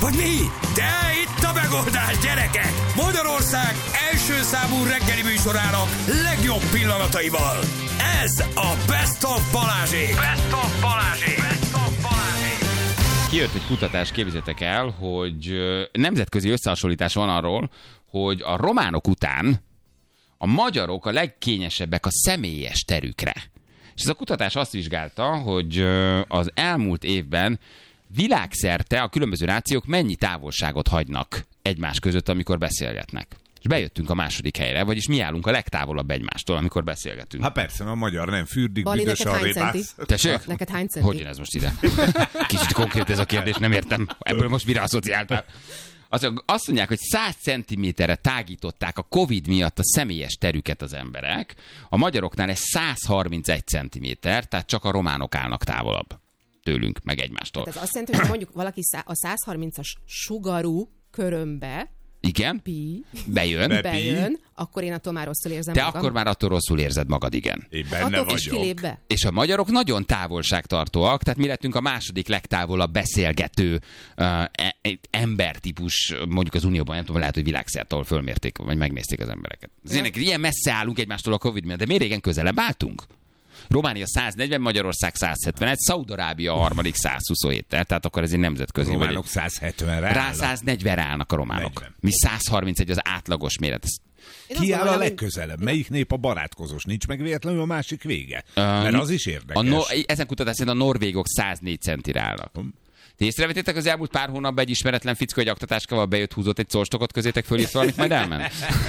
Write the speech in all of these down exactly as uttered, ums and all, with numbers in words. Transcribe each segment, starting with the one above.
Vagy mi? De itt a megoldás, gyerekek! Magyarország első számú reggeli műsorának legjobb pillanataival. Ez a Best of Balázsék! Best of Balázsék! Best of Balázsék! Kijött egy kutatás, képzeljétek el, hogy nemzetközi összehasonlítás van arról, hogy a románok után a magyarok a legkényesebbek a személyes terükre. És ez a kutatás azt vizsgálta, hogy az elmúlt évben világszerte a különböző nációk mennyi távolságot hagynak egymás között, amikor beszélgetnek. És bejöttünk a második helyre, vagyis mi állunk a legtávolabb egymástól, amikor beszélgetünk. Hát persze, a magyar nem fürdik, Bali, büdös neked a hány répász. Tessék? Neked hány centi? Hogy jön ez most ide? Kicsit konkrét ez a kérdés, nem értem. Ebből most mire asszociáltál? Azt mondják, hogy száz centiméterre tágították a Covid miatt a személyes terüket az emberek. A magyaroknál ez száz harmincegy centiméter, tehát csak a románok állnak távolabb tőlünk, meg egymástól. Tehát ez azt jelenti, hogy mondjuk valaki a száz harmincas sugarú körömbe Igen, pi, bejön, Be- bejön, akkor én attól már rosszul érzem te magam. akkor már attól rosszul érzed magad, igen. Én benne Attól is vagyok. kilép be. És a magyarok nagyon távolságtartóak, tehát mi lettünk a második legtávolabb beszélgető uh, e- embertípus, mondjuk az Unióban, nem tudom, lehet, hogy világszerte, ahol fölmérték, vagy megnézték az embereket. Azért ilyen messze állunk egymástól a Covid miatt, de miért régen közelebb álltunk? Románia száz negyven, Magyarország száz hetvenegy, Szaúd-Arábia a harmadik száz huszonhét, tehát akkor ez egy nemzetközi. Románok száz hetvenre Rá állnak. száz negyvenre állnak a románok. negyven. Mi száz harmincegy az átlagos méret. Én Ki azt áll a gondolom, legközelebb? Melyik nép a barátkozós? Nincs meg véletlenül a másik vége? Uh, Mert az is érdekes. A no, ezen kutatás szerint a norvégok száz négy centire állnak. Um. Ti észrevettétek az elmúlt pár hónapban egy ismeretlen fickó egy aktatáskával bejött, húzott egy szolstokot közétek, fölírt valamit, majd elment?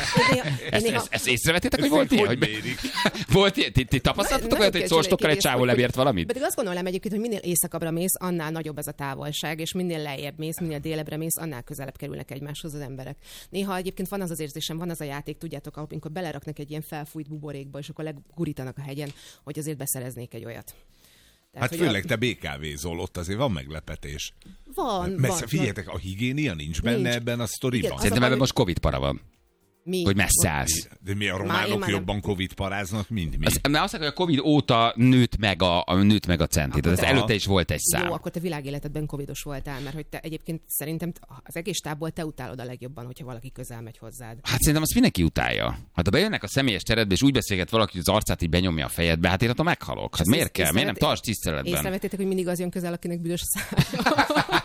Ezt, ezt, ezt észrevettétek, hogy volt ilyen? Hogy Hogy mérik? volt ilyen? Ti, ti tapasztaltatok olyat, hogy szolstokkal egy csávó lebért valamit? Pedig azt gondolom egyébként, hogy minél északabbra mész, annál nagyobb ez a távolság, és minél lejjebb mész, minél délebbre mész, annál közelebb kerülnek egymáshoz az emberek. Néha egyébként van az az érzésem, van az a játék, tudjátok, amikor beleraknak egy ilyen felfújt buborékba, és akkor legurítanak a hegyen, hogy azért beszereznék egy olyat. Tehát, Hát hogy főleg a... te bé ká vézol, ott azért van meglepetés. Van, Messze, van. figyeljetek, a higiénia nincs benne Nincs. ebben a sztoriban. Igen, Szerintem a ebben baj, most Covid para van. Mi? Hogy messze állsz. De mi a Már- én románok már nem- jobban Covid paráznak, mint mi? Az, mert azt mondják, hogy a Covid óta nőtt meg a, a, nőtt meg a centi. Tehát ez Aha. előtte is volt egy szám. Jó, akkor te világéletedben covidos voltál, mert hogy te egyébként szerintem az egész tábból te utálod a legjobban, hogyha valaki közel megy hozzád. Hát szerintem azt mindenki utálja. Hát ha bejönnek a személyes teredbe, és úgy beszélget valaki, hogy az arcát így benyomja a fejedbe, hát én attól meghalok. Hát És miért ezt kell? Miért nem észrevet- tarts tiszteletben? Észrevettétek, hogy mindig az jön közel, akinek büdös a szája.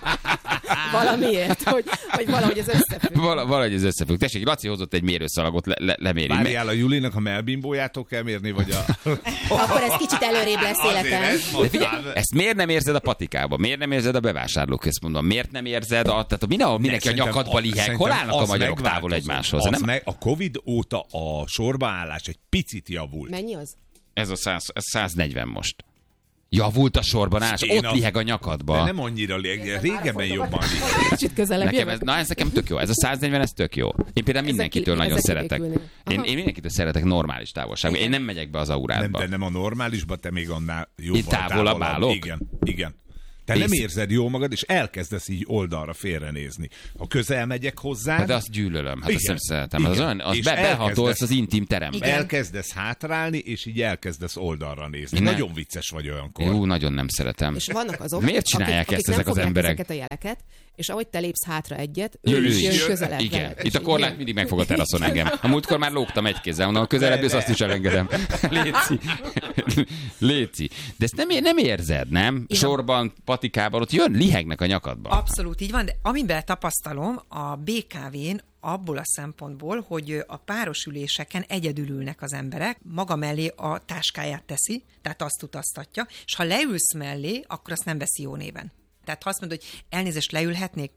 Valamiért, hogy, hogy valahogy ez összefügg. Val- valahogy ez összefügg. Tessék, Laci hozott egy mérőszalagot, le- le- leméri. Várjál, a Julinak a melbimbójától kell mérni, vagy a... Akkor ez kicsit előrébb lesz Azért életem. ezt De figyelj, mondtad. ezt miért nem érzed a patikában? Miért nem érzed a bevásárlóközpontban? Miért nem érzed a... Tehát mindenhol mindenki a Szerintem nyakadba a- liheg. Hol szerintem állnak a az magyarok távol megváltozott. egymáshoz? Az Nem? meg, a Covid óta a sorbaállás egy picit javult. Mennyi az? Ez a száz, ez száz negyven most. Javult a sorban állás, Én ott a- liheg a nyakadba. De nem annyira lég, régebben jobban lég. Kicsit közelebb Nekem jövök. ez, na ez nekem tök jó, ez a száz negyven, ez tök jó. Én például mindenkitől ki- nagyon ezek szeretek. kivékülnél. Én, Aha. én mindenkitől szeretek normális távolságban. Én nem megyek be az Nem, aurádba. de nem a normálisba, te még annál jobban távolabb állok? Igen, igen. Te nem Ész- érzed jó magad, és elkezdesz így oldalra félrenézni. Ha közel megyek hozzád, Hát de azt gyűlölöm, hát azt Igen. nem szeretem. Az, Igen. olyan, az És be, behatolsz elkezdesz- az intim terembe. Igen. elkezdesz hátrálni, és így elkezdesz oldalra nézni. Ne. Nagyon vicces vagy olyankor. Jó, nagyon nem szeretem. És vannak azok, Miért csinálják akik, ezt akik ezek nem az fogják emberek? ezeket a jeleket, és ahogy te lépsz hátra egyet, ő Jön, is ő jön is. közelebb. Igen. veled. Itt a korlát mindig megfog a teraszon engem. A múltkor már lógtam egy kézzel, mondom, közelebb jössz, azt is elengedem. Léci. Léci. De ezt nem, nem érzed, nem? Sorban, patikában, ott jön, lihegnek a nyakadba. Abszolút így van, de amiben tapasztalom a bé ká vén abból a szempontból, hogy a párosüléseken egyedül ülnek az emberek, maga mellé a táskáját teszi, tehát azt utaztatja, és ha leülsz mellé, akkor azt nem veszi jó néven. Tehát ha azt mondod, hogy elnézést leülhetnék,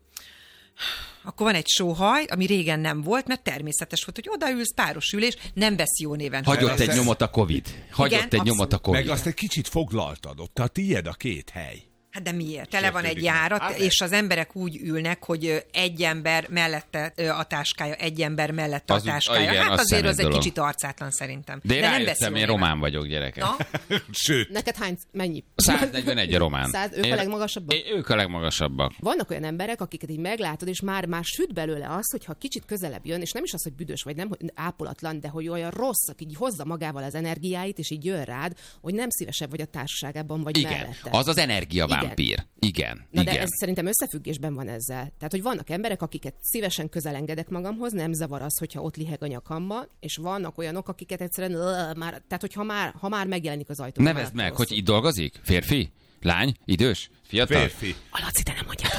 akkor van egy sóhaj, ami régen nem volt, mert természetes volt, hogy odaülsz, páros ülés, nem vesz jó néven. Hagyott Azt- egy nyomot a Covid. Hagyott Igen, egy abszolút. nyomot a Covid. Meg azt egy kicsit foglaltad ott, a tiéd a két hely. Hát de miért? Tele van egy Sértődik meg. járat, Hát de- és az emberek úgy ülnek, hogy ö, egy ember mellette ö, a táskája, egy ember mellette Az a úgy- táskája. igen, hát az azért szemét az egy dolog. kicsit arcátlan szerintem. De én nem veszi rájöttem, jó én néven. román vagyok, gyerekek. Na? Sőt, Neked hány, mennyi? száz negyvenegy a román. Száz, ők Én- a legmagasabbak? Én- Ők a legmagasabbak. Vannak olyan emberek, akiket így meglátod, és már, már süt belőle az, hogyha kicsit közelebb jön, és nem is az, hogy büdös vagy, nem hogy ápolatlan, de hogy olyan rossz, aki így hozza magával az energiáit, és így jön rád, hogy nem szívesebb vagy a társaságában, vagy Igen, mellette. az az energiaválság. vámpír. Igen, Na igen. de ez szerintem összefüggésben van ezzel. Tehát, hogy vannak emberek, akiket szívesen közel engedek magamhoz, nem zavar az, hogyha ott liheg a nyakamba, és vannak olyanok, akiket egyszerűen uh, már, tehát, hogy ha már, ha már megjelenik az ajtó. Nevezd meg, hogy itt dolgozik? Férfi? Lány? Idős? Fiatal? Férfi. A Laci, te nem mondjad.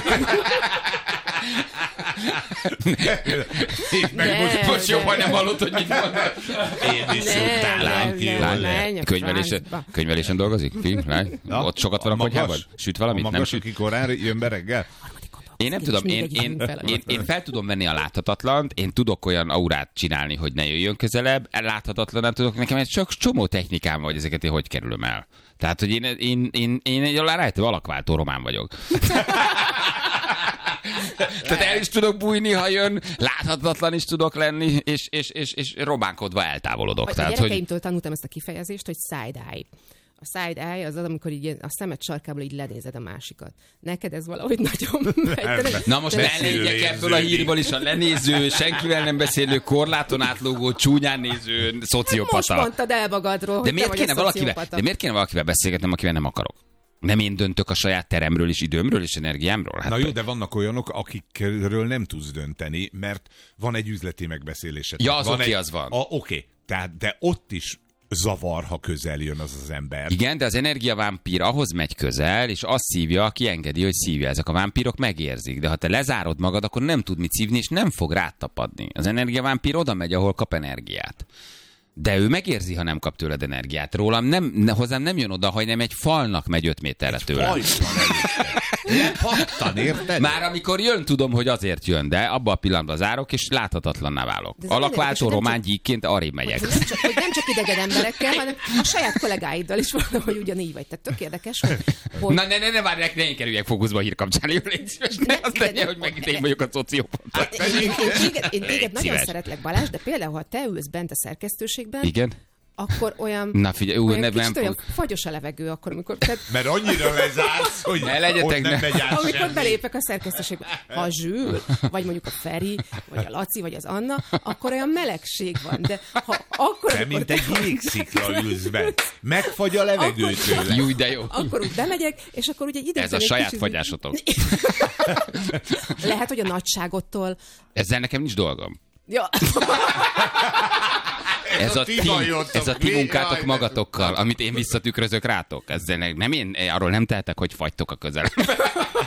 Meg most, Ne, Most jobban ne. nem hallott, hogy mit mondod. én is Ne, szoktam ne, látni. ne, jól ne. lehet. Menj a Könyvelésen, francba. könyvelésen dolgozik? Fi? Lány? Na, Ott sokat van a magas- konyhában? Süt valamit? A Nem magas, süt? aki korán jön be reggel? Én nem És tudom, én, mindegy én, hívunk fel. én, én fel tudom venni a láthatatlant, én tudok olyan aurát csinálni, hogy ne jöjjön közelebb, láthatatlan nem tudok, nekem egy csak csomó technikám van, hogy ezeket én hogy kerülöm el. Tehát, hogy én, én, én, én egy alárájtó alakváltó román vagyok. Tehát el is tudok bújni, ha jön, láthatatlan is tudok lenni, és, és, és, és románkodva eltávolodok. A Tehát, hogy... gyerekeimtől tanultam ezt a kifejezést, hogy side-eye. A side-eye az az, amikor így a szemed sarkából így lenézed a másikat. Neked ez valahogy nagyon megy. Na most ne legyek ebből a hírből is a lenéző, senkivel nem beszélő, korláton átlógó, csúnyán néző Most szociopata. mondtad el magadról, De hogy miért, te kéne vagy a valakivel, szociopata. de miért kéne valakivel beszélgetnem, akivel nem akarok? Nem én döntök a saját teremről és időmről és energiámról? Hát Na jó, de vannak olyanok, akikről nem tudsz dönteni, mert van egy üzleti megbeszélésed. Ja, az van oké, egy... az van. A, oké, tehát, de ott is zavar, ha közel jön az az ember. Igen, de az energiavámpír ahhoz megy közel, és azt szívja, aki engedi, hogy szívja. Ezek a vámpírok megérzik, de ha te lezárod magad, akkor nem tud mit szívni, és nem fog rátapadni. Az energiavámpír oda megy, ahol kap energiát. De ő megérzi, ha nem kap tőled energiát. Rólam nem, ne, hozzám nem jön oda, hogy nem egy falnak megy öt méterre tőlem. Hajtan Lepattan, érted? Már amikor jön, tudom, hogy azért jön, de abban a pillanatban zárok, és láthatatlanná válok. De ez érdekes, Alakváltó hogy nem román csak- gyíkként arrébb megyek. Hogy nem, csak, hogy nem csak idegen emberekkel, hanem a saját kollégáiddal is valahogy ugyanígy vagy. Tehát tök érdekes, hogy... hogy Na, ne, ne, ne, várj, ne én kerüljek fókuszba a hír kapcsán, jó, légy szíves, ne, Ne, azt de- legyen, hogy megint én vagyok a szociopata. Én, én, téged, én téged nagyon szíves. szeretlek, Balázs, de például, ha te ülsz bent a szerkesztőségben, Igen? akkor olyan, Na figyelj, ú, olyan ne, kicsit nem olyan fog. fagyos a levegő, akkor, amikor, tehát, Mert annyira lezársz, hogy Ne legyetek, ott nem ne. megy át amikor semmi. belépek a szerkesztőségbe. Ha a Zsül, vagy mondjuk a Feri, vagy a Laci, vagy az Anna, akkor olyan melegség van. De ha akkor, Te, amikor mint te egy jégszikla ülsz be. Megfagy a levegő tőle. Júj, de jó. akkor úgy bemegyek, és akkor ugye egy ideig... Ez a saját fagyásotok. Lehet, hogy a nagyságottól... Ezzel nekem nincs dolgom. Ja. Ez a a ti ti, bajotok, ez a ti mi? munkátok Jaj, de- magatokkal, amit én visszatükrözök rátok. Ezzel ne- nem én, arról nem tehetek, hogy fagytok a közelemben.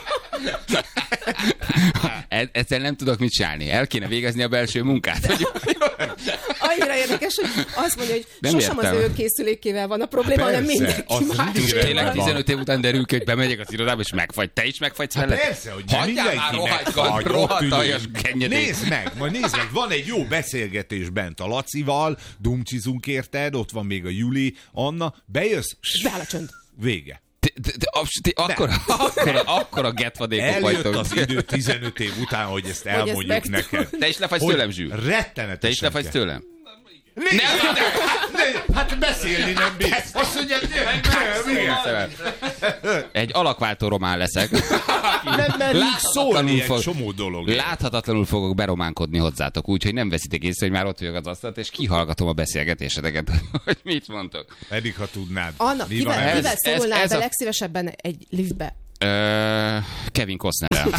E- Ezzel nem tudok mit csinálni. El kéne végezni a belső munkát. Hogy Annyira érdekes, hogy azt mondja, hogy Nem sosem értem. az ő készülékével van a probléma, hanem Persze, mindenki az más. mindig tényleg rendben van. tizenöt év után derül ki, hogy bemegyek az irodába, és megfagy. Te is megfagysz vele? Persze, hogy nem Hagyjál már mindenki rohadt, megfagy, ott rohadt ülünk. aljas kenyedék. Nézd meg, majd nézd meg, van egy jó beszélgetés bent a Lacival, dumcsizunk érted, ott van még a Juli, Anna, bejössz, Beáll a csönd. vége. Te- te- te- abs- ti Akkora, akkora, akkora getvadékok Eljött vagytok. az idő tizenöt év után, hogy ezt elmondjuk ezt neked. Te is lefagysz Hogy tőlem, Zsül? Rettenetesen Te is lefagysz kell. tőlem? Nézd, Nem, ne, hát beszélni nem bírsz. Azt mondja, nem, igen. Egy alakváltó román leszek. Nem merünk szólni Láthatatlanul egy fog- csomó dolog. Láthatatlanul fogok berománkodni hozzátok, úgyhogy nem veszitek észre, hogy már ott vagyok az asztalt, és kihallgatom a beszélgetéseteket, hogy mit mondtok. Pedig ha tudnád. Anna, Mi kivel, van ez? kivel ez- szólnál ez be a- legszívesebben egy liftbe? Ö, Kevin Costnerrel.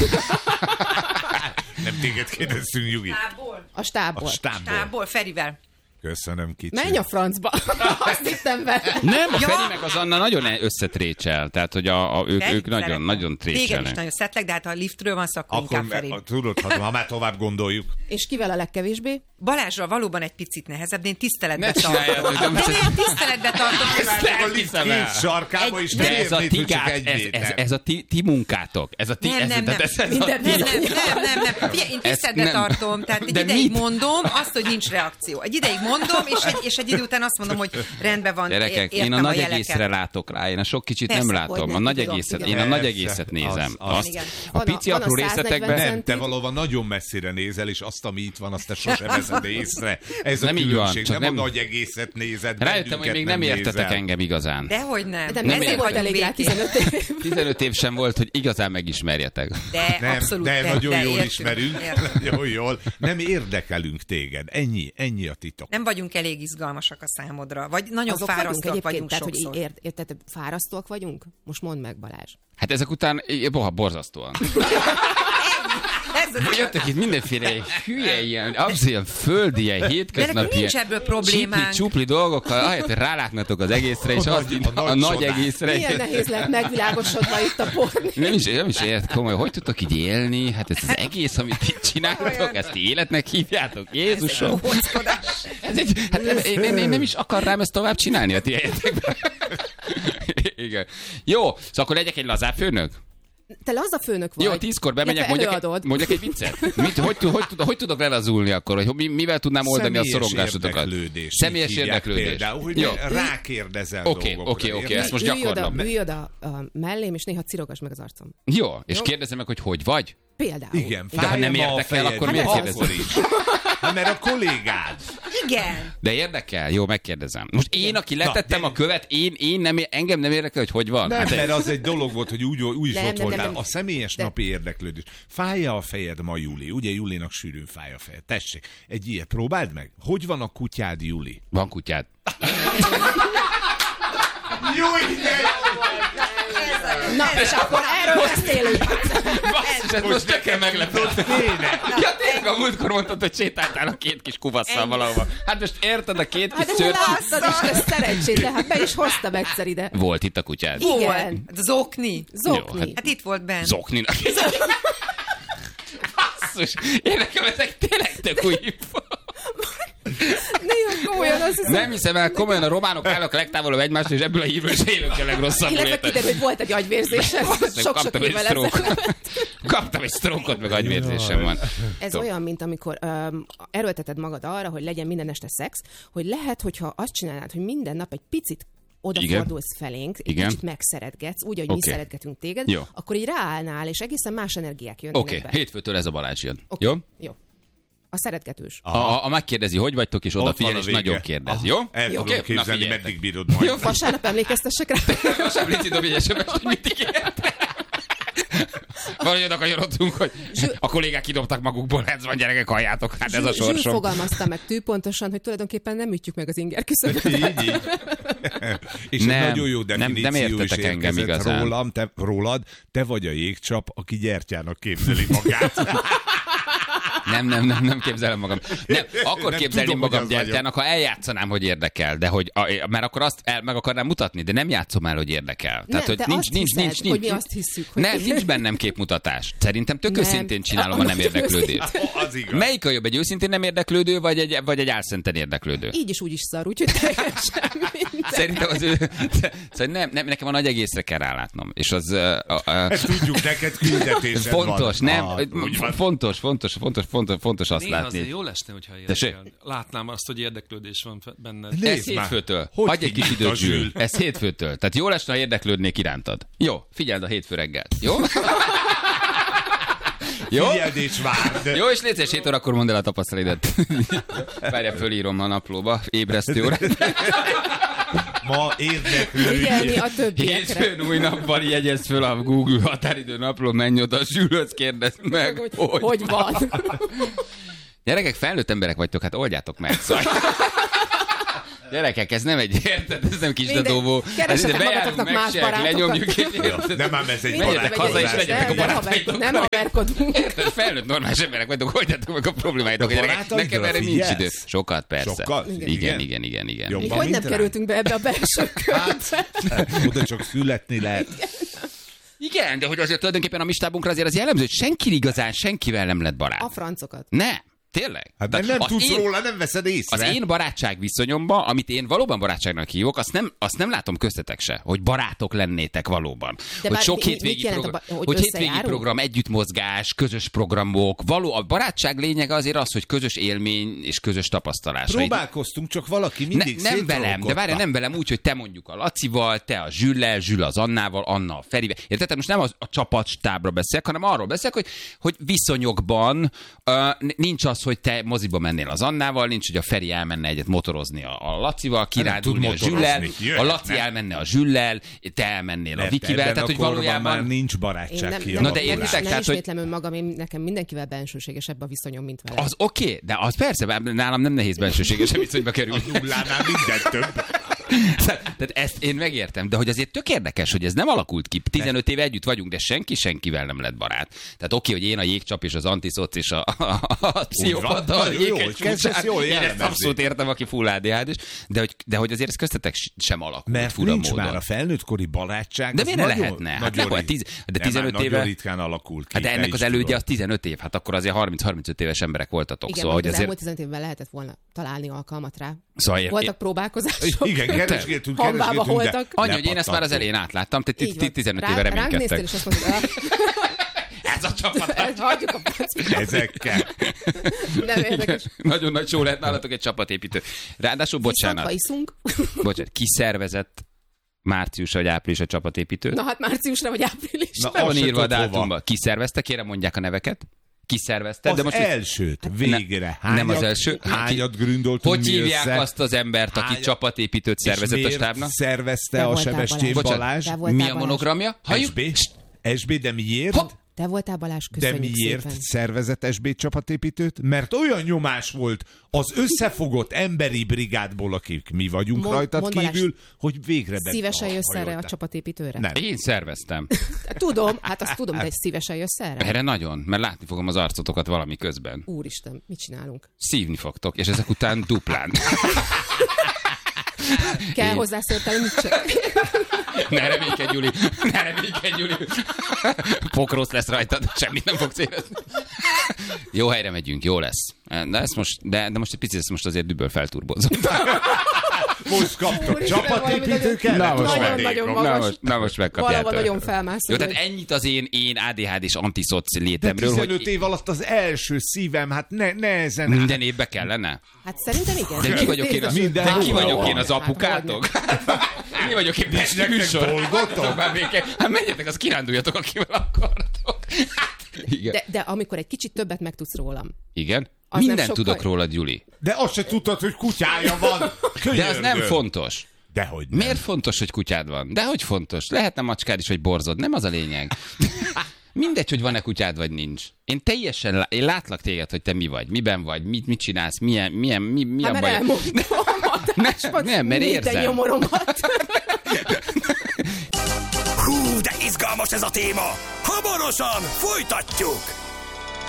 Nem téged kérdeztünk, Jugi. Stábból. A stábból. A stábból. Stábból, Ferivel. Köszönöm, kicsi. Menj a francba! Azt hittem vele. Nem, a Ja. Feri meg az Anna nagyon összetrécsel, tehát hogy a, a, ők, Ferit ők nagyon, szeretem. nagyon Téged is trécselnek. nagyon szeretlek, de hát ha a liftről van szó, akkor, Akkor inkább Feri. me- tudod, ha, ha már tovább gondoljuk. És kivel a legkevésbé? Balázsral valóban egy picit nehezebb, de én tiszteletbe Ne tartom. csináljátok, De nem most én tiszteletbe tartom. A lift két sarkába is nem De ez a érnéd, ti, hogy csak gát, egy ez, ez, méter. ez a ti, ti munkátok. Ez a ti, Nem, ez, nem, tehát nem. Ez, ez a Minden- ti, Nem, nem, nem, nem, nem. Figyelj, én Ez tiszteletbe nem. tartom, tehát egy De ideig mit? mondom azt, hogy nincs reakció. Egy ideig mondom, és egy, és egy idő után azt mondom, hogy rendben van, Gyerekek, értem én a nagy jeleket. egészre látok rá, én a sok kicsit Persze, nem látom. hogyne, A nagy tudom, egészet, igen. én a nagy Persze, egészet nézem. az, az. Azt, Igen. a Van a- pici van a apró száznegyven részletekben Nem, centi. te valóban nagyon messzire nézel, és azt, ami itt van, azt te sosem veszed észre. Ez a Nem így van, különbség, csak nem, nem- a nagy egészet nézed, rájöttem, hogy bennünket még nem értetek nézel. engem igazán. Dehogy nem. De Ezért nem volt vagyunk elég rá békén. tizenöt év. tizenöt év sem volt, hogy igazán megismerjetek. De Nem, abszolút. de de, nagyon de jól értünk, ismerünk, értünk. nagyon jól. Nem érdekelünk téged. Ennyi, ennyi a titok. Nem nem vagyunk elég izgalmasak a számodra, vagy nagyon Azok fárasztóak vagyunk tehát, sokszor. hogy ér, ér, tehát fárasztóak vagyunk? Most mondd meg, Balázs. Hát ezek után, boha, borzasztóan. Ez, Jöttek itt mindenféle hülye, ilyen, abszolút ilyen földi, ilyen hétköznapi, nincs ebből problémánk. csupli-csupli dolgokkal, ahelyett, hogy rálátnátok az egészre, és azt a, a, a nagy egészre. Milyen nehéz lehet megvilágosodva itt a porni. Nem is, nem is ért komoly, hogy tudtok így élni? Hát ez az egész, amit itt csináltok, ezt életnek hívjátok, Jézusom. Ez egy, hát nem, én, én, én nem is akarnám ezt tovább csinálni a ti helyetekben. Igen. Jó, szóval akkor legyek egy lazább főnök? Te laza főnök vagy. Jó, tízkor bemegyek, mondjak, előadod. mondjak egy viccet. Mit, hogy, hogy, hogy, hogy tudok lelazulni akkor? Hogy mivel tudnám oldani a szorongásotokat? Érdeklődés. Személyes érdeklődés. Például, hogy Jó. rákérdezel Oké, dolgokra. oké, oké, érted? ezt most Ülj oda, gyakorlom. ülj oda a mellém, és néha cirogass meg az arcom. Jó, és Jó. kérdezem meg, hogy hogy vagy? Például. Igen, De ha nem fáj ma a érdekel, fejed, akkor hát miért az kérdezem? akkor is. Hát mert a kollégád. Igen. De érdekel? Jó, megkérdezem. Most én, aki letettem Na, a követ, én, én nem, engem nem érdekel, hogy hogy van. Nem, Hát, mert az egy dolog volt, hogy úgy, úgy is Nem, ott nem, voltál. nem, nem. A személyes De- napi érdeklődés. Fájja a fejed ma, Juli? Ugye Julinak sűrűn fáj a fejed. Tessék, egy ilyet próbáld meg. Hogy van a kutyád, Juli? van kutyád. Jó ide! Na, és akkor erről beszélünk. Basszus, ez most nekem meglepett. Ja, tényleg a múltkor mondtad, hogy sétáltál a két kis kuvasszal valahova. Hát most érted, a két kis Hát de szőrcsi... láttad is, te szerencsét, de hát be is hoztam egyszer ide. Volt itt a kutyád? Igen. Volt. Zokni. Zokni. Jó, Hát itt volt benn. Zokninak. Basszus, én nekem ezek tényleg tök új info. Néha komolyan azt hiszem. Nem hiszem el, komolyan a románok állnak legtávolabb egymástól, és ebből a hívről is élünk a legrosszabb Illetve létet. kiderül, hogy volt egy agyvérzésem. Sok-sok Kaptam egy évvel stroke. ezelőtt. Kaptam egy sztrókot, meg agyvérzésem van. Ez Tudom. olyan, mint amikor um, erőlteted magad arra, hogy legyen minden este szex, hogy lehet, hogyha azt csinálnád, hogy minden nap egy picit odafordulsz felénk, egy Igen. kicsit megszeretgetsz, úgy, ahogy Oké. mi szeretgetünk téged, Jó. akkor így ráállnál, és egészen más energiák jönnek Oké, be. okay. hétfőtől ez a Balázs jön. Oké. Jó? Jó. A szeretgetős. A, a, a megkérdezi, hogy vagytok, és Ott odafigyel, van a és vége. nagyon kérdez. Aha. Jó? El Jó? tudom Oké? Na, képzelni, figyeljetek. meddig bírod majd. Jó, Vasárnap emlékeztessek rá. Vasárnap Lici dobj egy es em es-t, hogy mit ígért. Valahogy oda kanyarodtunk, hogy a kollégák kidobtak magukból, ez van, gyerekek, halljátok, hát ez a Zsül sorsom. fogalmazta meg tűpontosan, hogy tulajdonképpen nem ütjük meg az inger küszöböt. Így, így. És Nem, egy nagyon jó nem- definíció nem értetek is engem érkezett igazán. rólam, te, rólad, te vagy a jégcsap, aki gyertyának képzeli magát. Nem, nem, nem, nem képzelem magam. Nem, akkor Nem képzelném tudom, hogy magam az gyertyának, ha eljátszanám, hogy érdekel, de hogy, a, mert akkor azt el, meg akarnám mutatni, de nem játszom el, hogy érdekel. Nem, hogy te nincs, azt nincs, hiszed, nincs, nincs, hogy mi azt hisszük, hogy- Nem, nincs bennem képmutatás. Szerintem tök Nem. őszintén csinálom a nem Nagyon érdeklődést. Az igaz. Melyik a jobb, egy őszintén nem érdeklődő, vagy egy, vagy egy álszenten érdeklődő? Így is úgy is szar, úgyhogy teljesen minden. Szerintem az ő... Szóval nem, nem, nekem a nagy egészre kell rálátnom. És az... Uh, uh, Ezt tudjuk, neked küldetésed fontos, van. nem? Ah, úgy van. Fontos, fontos, fontos, fontos, fontos azt Néha azért látni. jól esne, hogyha Tessék? érdekel. Látnám azt, hogy érdeklődés van fe- benned. Nézd Ez már, hétfőtől. hogy Hagyj egy kis kinyit időt, a Zsül. Zsül. Ez hétfőtől. Tehát jó lesne, ha érdeklődnék irántad. Jó, figyeld a hétfő reggelt. Jó? Jó? Figyeld és várd. Jó, és létszés hét órakor mondd el a tapasztalidat. Várja, fölírom a naplóba, ébresztő órát. Ma érdeklődj. Figyelni a többiekre. Hétfőn új nappal jegyezd föl a Google határidő napló, menj oda, Zsülhöz kérdezd meg, Hogy, hogy, hogy van. Gyerekek, felnőtt emberek vagytok, hát oldjátok meg. Szóval... Gyerekek, ez nem egy, érted? Ez nem kis Minden- dadóvó. keresetek Ez ide bejárunk, magatoknak más megsejek, barátokat. lenyomjuk, és érted? Nem ám ez egy Menjetek barát haza, és hozzá. legyetek a Nem, nem, barátaitok. haver- nem haverkodunk. Érted? Felnőtt normális emberek vagytok, oldjátok meg a problémáitok. De Gyerekek, barátaidra nekem erre nincs figyelsz? idő. Sokat, persze. Sokat? Igen, Igen? igen, igen, igen. Jobban, Mi igen. hogy nem mint rá? kerültünk be ebbe a belső körbe? Hát, oda csak születni lehet. Igen, de hogy azért tulajdonképpen a mi stábunkra azért az jellemző, hogy senki igazán senkivel nem lett barát. A francokat. Ne, tényleg. Hát mert Tehát nem az tudsz én- róla, nem veszed észre. Az én barátság viszonyomban, amit én valóban barátságnak hívok, azt nem, azt nem látom köztetek se, hogy barátok lennétek valóban. De hogy bár sok mi- mit hétvégi jelent a program, ba- hogy hogy hétvégi összejárunk? program, együttmozgás, közös programok, való, a barátság lényege azért az, hogy közös élmény és közös tapasztalás. Próbálkoztunk, csak valaki Ne, mindig nem velem, de széttrollkodta. várj, nem velem úgy, hogy te mondjuk a Lacival, te a Zsüllel, Zsül az Annával, Anna a Ferivel. Érted? Tehát most nem az, a csapatstábra beszélek, hanem arról beszélek, hogy, hogy viszonyokban uh, nincs az, az, hogy te moziba mennél az Annával, nincs, hogy a Feri elmenne egyet motorozni a, a Lacival, kirándulni a Zsüllel, a Laci elmenne a Zsüllel, te elmennél a Vikivel, tehát hogy valójában már nincs barátság nem, kialakulás. Na de értitek, nem tehát, ismétlem önmagam, én nekem mindenkivel bensőségesebb a viszonyom, mint vele. az oké, okay, de az persze, nálam nem nehéz bensőséges viszonyba kerülni. A nullánál minden több. Tehát ezt én megértem, de hogy azért tök érdekes, hogy ez nem alakult ki. tizenöt éve együtt vagyunk, de senki senkivel nem lett barát. Tehát oké, hogy én a jégcsap és az antiszoc és a, a, a, a pszichopata, a jéghegy jól én ezt abszolút értem, aki full á dé há dés, de hogy, de hogy azért ez köztetek sem alakult. Mert fura nincs módon. már a felnőttkori barátság. De miért ne lehetne? Hát nagyon nem, tíz, de nem, tizenöt nagyon éve... ritkán alakult ki. Hát de ennek te az is elődje tudod. az tizenöt év, hát akkor azért harminc-harmincöt éves emberek voltatok. Igen, Szóval, hogy hogy az azért... elmúlt tizenöt évben lehetett volna találni alkalmat rá. Szóval ér... Voltak próbálkozások. Igen, keresgéltünk, Hanvába keresgéltünk, de voltak. Anya, hogy én ezt már az elején átláttam, te tizenöt éve Ránk néztél, reménykedtek. és azt mondtad, Ez a csapat. hagyjuk a packot. ezekkel. Nem érdekes. Nagyon nagy show lehet nálatok egy csapatépítő. Ráadásul, Viszont, bocsánat, ha iszunk. bocsánat, ki szervezett márciusra vagy áprilisra csapatépítőt? Na hát márciusra vagy áprilisra. Na, Le van azt se írva a tudod, hova. dátumba. Ki szervezte? Kérem, mondják a neveket. Ki szervezte? Az De most elsőt, végre. Hányat, nem az első. Hányat gründoltunk hogy mi hívják össze? azt az embert, aki Hányat- csapatépítőt És szervezett a miért stábnak? szervezte Te a voltál Sebestyén Balázs. Balázs? Te voltál Mi a Balázs. monogramja? Halljuk? es bé? es bé, de miért? Hopp. Te voltál Balázs, De köszönjük miért szépen. szervezett es bé csapatépítőt? Mert olyan nyomás volt az összefogott emberi brigádból, akik mi vagyunk Mond- rajtad mondd Balázs, kívül, hogy végre be... Szívesen jössz erre a hajoltál. csapatépítőre? Nem. Én szerveztem. Tudom, hát azt tudom, de szívesen jössz erre? Erre nagyon, mert látni fogom az arcotokat valami közben. Úristen, mit csinálunk? Szívni fogtok, és ezek után duplán. Kell Én- hozzá szörtelni, mit csak. Ne reménykedj, Gyuri! Ne reménykedj, Gyuri! Pokrósz lesz rajtad, semmit nem fogsz érezni. Jó helyre megyünk, jó lesz. De, ezt most, de, de most egy picit ezt most azért düböl felturbozom. Most kaptok Úristen, csapatépítőket? Na most Nagyon, meg. nagyon Na magas. most, na most megkapjátok. Valahol nagyon felmászol. Jó, tehát ennyit az én, én á dé há dés antiszoc De létemről, tizenöt hogy év alatt az első szívem, hát ne, nehezen... minden évbe kellene. Hát szerintem igen. De ki vagyok én, az, Minden de ki ruha vagyok van. én az apukátok? Mi vagyok én Pesti nektek műsor? dolgotok? Már béke. Hát menjetek, az kiránduljatok, akivel akartok. Igen. De, de amikor egy kicsit többet megtudsz rólam. Igen? Az nem Mindent sokkal- tudok rólad, Gyuri. De azt se tudtad, hogy kutyája van. De az nem Könyörgöm. fontos. Dehogy nem. Miért fontos, hogy kutyád van? Dehogy fontos. Lehetne macskád is, vagy borzod. Nem az a lényeg. Mindegy, hogy van-e kutyád, vagy nincs. Én teljesen, lá- én látlak téged, hogy te mi vagy, miben vagy, mit, mit csinálsz, milyen, milyen, mi, mi Hát a mert baj. elmondtam adásban, nem, mert minden érzem. nyomoromat. Hú, de izgalmas ez a téma! Hamarosan folytatjuk!